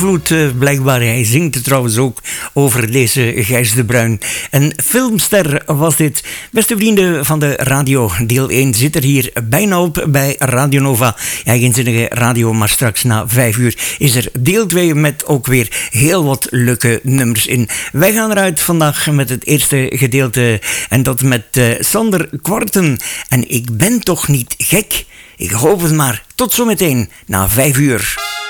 Blijkbaar, hij zingt er trouwens ook over deze Gijs de Bruin. Een filmster was dit. Beste vrienden van de radio, deel 1 zit er hier bijna op bij Radio Nova. Ja, geen zinnige radio, maar straks na 5 uur is er deel 2 met ook weer heel wat leuke nummers in. Wij gaan eruit vandaag met het eerste gedeelte en dat met Sander Kwarten. En ik ben toch niet gek? Ik hoop het maar. Tot zometeen na 5 uur.